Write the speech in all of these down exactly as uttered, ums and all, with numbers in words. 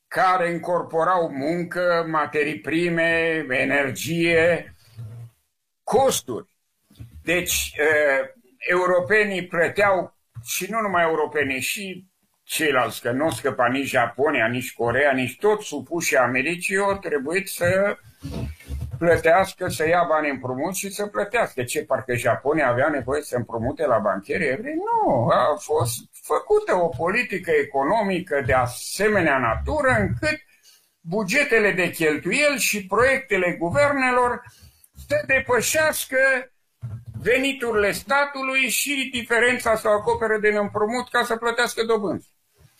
care încorporau muncă, materii prime, energie, costuri. Deci, europenii plăteau, și nu numai europenii, și ceilalți, că nu scăpa nici Japonia, nici Coreea, nici tot supușii Americii, au trebuit să plătească, să ia bani împrumut și să plătească. Ce, parcă Japonia avea nevoie să împrumute la bancheri evrei? Nu, a fost făcută o politică economică de asemenea natură încât bugetele de cheltuieli și proiectele guvernelor să depășească veniturile statului și diferența să o acopere din împrumut ca să plătească dobânzi.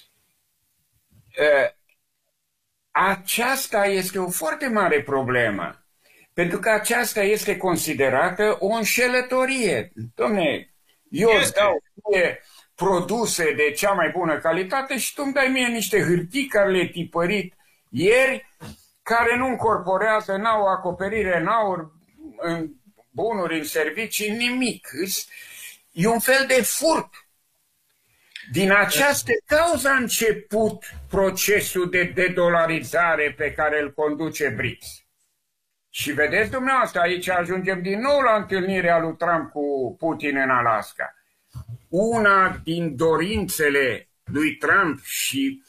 Aceasta este o foarte mare problemă, pentru că aceasta este considerată o înșelătorie. Dom'le, eu îți dau fie produse de cea mai bună calitate și tu îmi dai mie niște hârtii care le-ai tipărit ieri, care nu încorporează, n-au acoperire, n-au în bunuri, în servicii, nimic. E un fel de furt. Din această cauză a început procesul de dedolarizare pe care îl conduce BRICS. Și vedeți dumneavoastră, aici ajungem din nou la întâlnirea lui Trump cu Putin în Alaska. Una din dorințele lui Trump și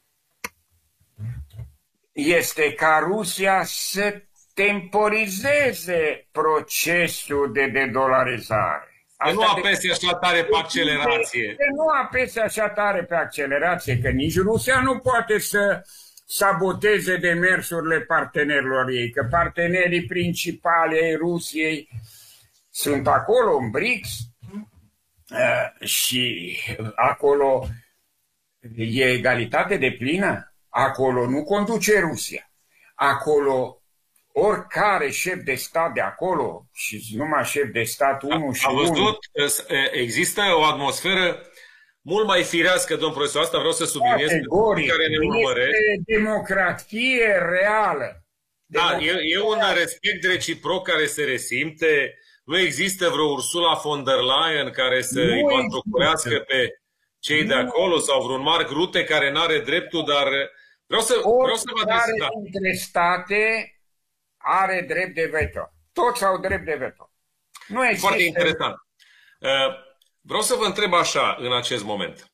este ca Rusia să temporizeze procesul de dedolarizare. Că nu apese așa tare pe accelerație. Că nu apese așa tare pe accelerație, că nici Rusia nu poate să saboteze demersurile partenerilor ei, că partenerii principali ai Rusiei sunt acolo în BRICS și acolo e egalitate deplină, acolo nu conduce Rusia, acolo oricare șef de stat de acolo, și numai șef de stat unul și unul. Am văzut, există o atmosferă mult mai firească, domn profesor, asta vreau să subliniez, care ne urmărește. Este democrație reală. Da, e, e un respect reciproc care se resimte. Nu există vreo Ursula von der Leyen care să îi batjocorească pe cei de acolo sau vreun Mark Rutte care nu are dreptul, dar vreau să, vreau să vă adresez. Oricare dintre state are drept de veto. Toți au drept de veto. Nu există... Foarte interesant. Vreau să vă întreb așa în acest moment.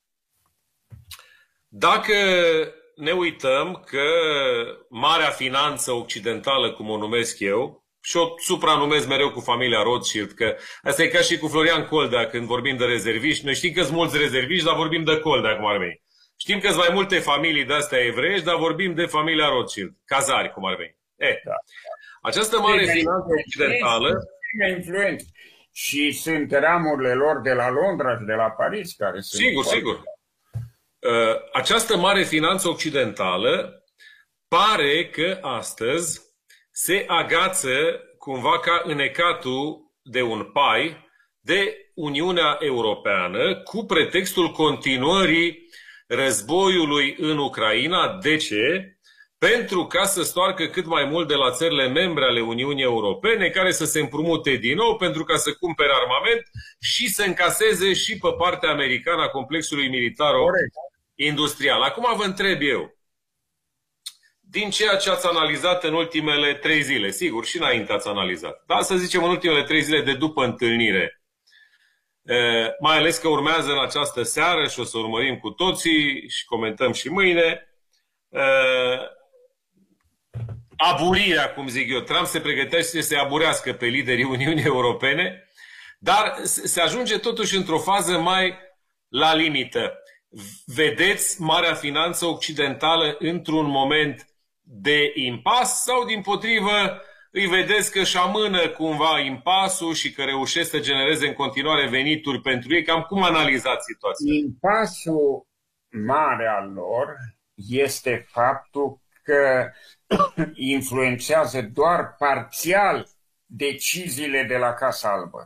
Dacă ne uităm că marea finanță occidentală, cum o numesc eu, și o supranumesc mereu cu familia Rothschild, că asta e ca și cu Florian Coldea când vorbim de rezerviști. Noi știm că sunt mulți rezerviști, dar vorbim de Coldea, cum ar veni. Știm că sunt mai multe familii de-astea evreiești, dar vorbim de familia Rothschild, cazari, cum ar veni. E, da. Această mare finanță occidentală... Și sunt ramurile lor de la Londra și de la Paris care sunt... Sigur, sigur. Această mare finanță occidentală pare că astăzi se agață cumva ca înecatul de un pai de Uniunea Europeană cu pretextul continuării războiului în Ucraina. De ce? Pentru ca să stoarcă cât mai mult de la țările membre ale Uniunii Europene, care să se împrumute din nou pentru ca să cumpere armament și să încaseze și pe partea americană a complexului militar-industrial. Acum vă întreb eu, din ceea ce ați analizat în ultimele trei zile, sigur, și înainte ați analizat, dar să zicem în ultimele trei zile de după întâlnire, mai ales că urmează în această seară și o să urmărim cu toții și comentăm și mâine, aburirea, cum zic eu. Trump se pregătește să se aburească pe liderii Uniunii Europene, dar se ajunge totuși într-o fază mai la limită. Vedeți marea finanță occidentală într-un moment de impas sau dimpotrivă îi vedeți că își amână cumva impasul și că reușesc să genereze în continuare venituri pentru ei? Cam cum analizați situația? Impasul mare al lor este faptul că influențează doar parțial deciziile de la Casa Albă.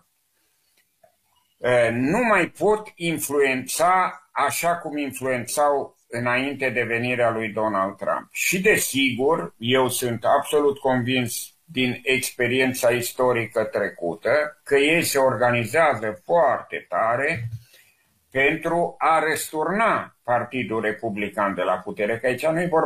Nu mai pot influența așa cum influențau înainte de venirea lui Donald Trump. Și desigur, eu sunt absolut convins din experiența istorică trecută că ei se organizează foarte tare pentru a răsturna Partidul Republican de la putere, că aici nu-i vorba